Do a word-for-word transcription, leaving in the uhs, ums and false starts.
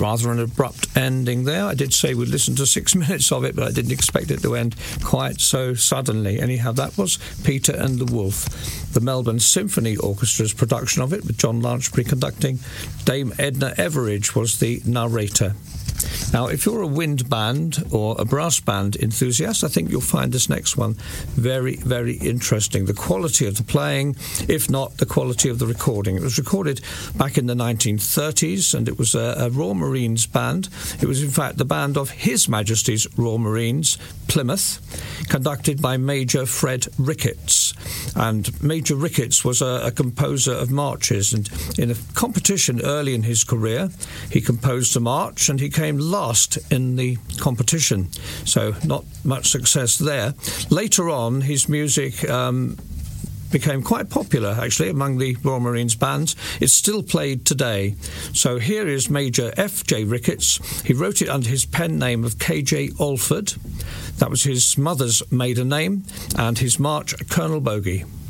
Rather an abrupt ending there. I did say we'd listen to six minutes of it, but I didn't expect it to end quite so suddenly. Anyhow, that was Peter and the Wolf, the Melbourne Symphony Orchestra's production of it, with John Lanchbury conducting. Dame Edna Everage was the narrator. Now, if you're a wind band or a brass band enthusiast, I think you'll find this next one very, very interesting. The quality of the playing, if not the quality of the recording. It was recorded back in the nineteen thirties, and it was a, a Royal Marines band. It was, in fact, the band of His Majesty's Royal Marines, Plymouth, conducted by Major Fred Ricketts. And Major Ricketts was a, a composer of marches, and in a competition early in his career, he composed a march, and he came last in the competition, so not much success there. Later on, his music um, became quite popular, actually, among the Royal Marines bands. It's still played today. So here is Major F J Ricketts. He wrote it under his pen name of K J Alford. That was his mother's maiden name, and his march, Colonel Bogey.